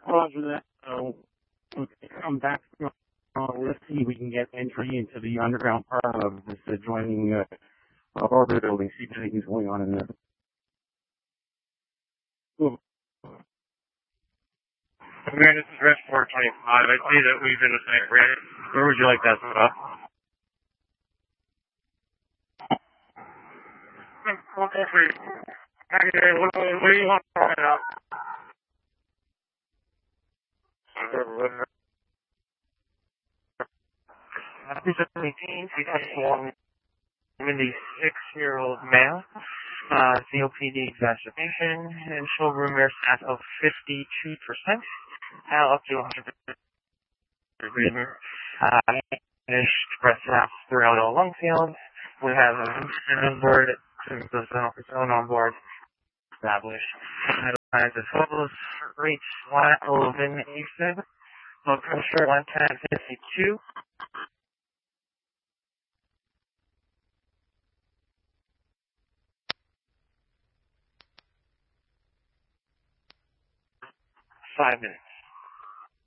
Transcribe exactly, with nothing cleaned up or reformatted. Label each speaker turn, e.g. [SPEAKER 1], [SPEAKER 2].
[SPEAKER 1] Roger that. So we can come back. Uh, let's see if we can get entry into the underground part of this adjoining uh, uh, orbit building. See if anything's going on in there. Cool.
[SPEAKER 2] Man, this is Res four twenty-five. I see that we've been assigned ready. Where would you like that set up? Okay, for you. Okay, what do you want to set up? Happy seventeen, she's one seventy-six-year-old male, uh, C O P D exacerbation, initial room air stat of fifty-two percent, uh, up to one hundred breathing, uh, finished breath maps throughout all lung field. We have a booster on board, clinical zone on board, established. Vitals as follows: rate one eleven A Fib, blood pressure one ten fifty-two. Five minutes.